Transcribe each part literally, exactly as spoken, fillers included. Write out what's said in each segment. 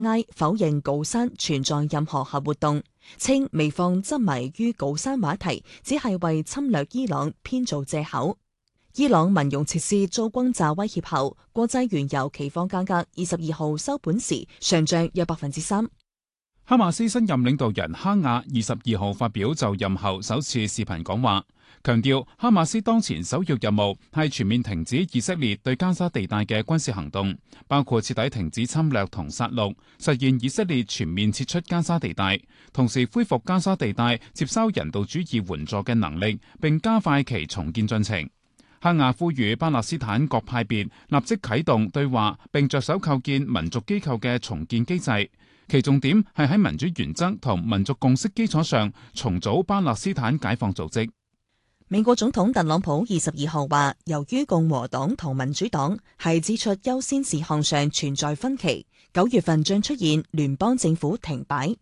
埃否認高山存在任何核活動，稱美方執迷於高山話題，只係為侵略伊朗編造藉口。伊朗民用設施遭轟炸威脅後，國際原油期貨價格二十二號收盤時上漲約百分之三。 哈馬斯新任領導人哈亞二十二號發表就任後首次視頻講話，強調哈馬斯當前首要任務係全面停止以色列對加沙地帶嘅軍事行動，包括徹底停止侵略同殺戮，實現以色列全面撤出加沙地帶，同時恢復加沙地帶接收人道主義援助嘅能力，並加快其重建進程。哈亞呼籲巴勒斯坦各派別立即啟動對話，並着手構建民族機構嘅重建機制。其重點係喺民主原則同民族共識基礎上重組巴勒斯坦解放組織。 美國總統特朗普二十二號話，由於共和黨同民主黨喺支出優先事項上存在分歧，九月份將出現聯邦政府停擺。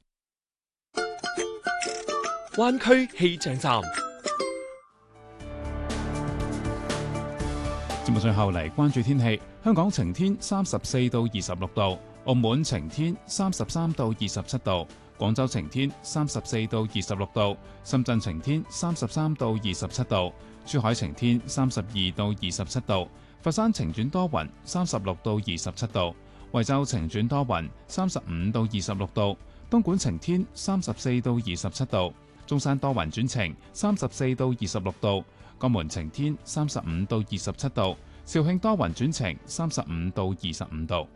灣區氣象站。 節目最後嚟關注天氣，香港晴天三十四到二十六度。澳門晴天三十三到二十七度，廣州晴天三十四到二十六度，深圳晴天三十三到二十七度，珠海晴天三十二到二十七度，佛山晴轉多雲三十六到二十七度，惠州晴轉多雲三十五到二十六度，東莞晴天三十四到二十七度，中山多雲轉晴三十四到二十六度，江門晴天三十五到二十七度，肇慶多雲轉晴三十五到二十五度。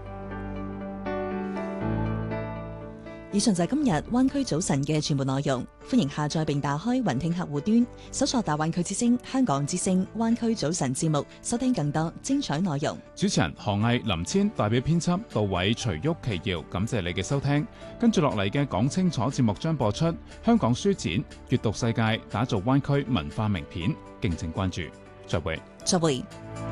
以上就係今日灣區早晨嘅全部內容，歡迎下載並打開雲聽客戶端，搜索大灣區之聲、香港之聲、灣區早晨節目，收聽更多精彩內容。 主持人何毅、林千，代表編輯杜偉、徐旭、奇瑤，感謝你嘅收聽。跟住落嚟嘅講清楚節目將播出香港書展閱讀世界，打造灣區文化名片，敬請關注。再會。 再會。